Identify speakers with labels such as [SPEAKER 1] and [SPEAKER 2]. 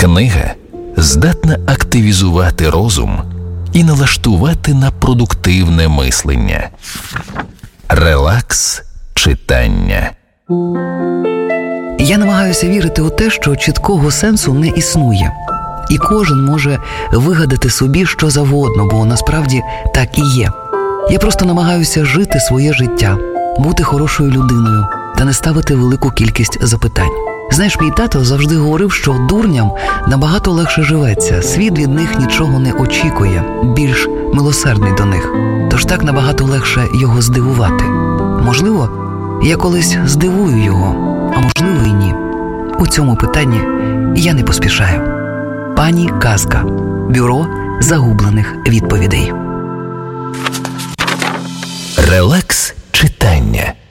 [SPEAKER 1] Книга здатна активізувати розум і налаштувати на продуктивне мислення. Релакс читання.
[SPEAKER 2] Я намагаюся вірити у те, що чіткого сенсу не існує. І кожен може вигадати собі що завгодно, бо насправді так і є. Я просто намагаюся жити своє життя, бути хорошою людиною та не ставити велику кількість запитань. Знаєш, мій тато завжди говорив, що дурням набагато легше живеться, світ від них нічого не очікує, більш милосердний до них. Тож так набагато легше його здивувати. Можливо, я колись здивую його, а можливо і ні. У цьому питанні я не поспішаю. Пані Казка. Бюро загублених відповідей.
[SPEAKER 1] Релакс читання.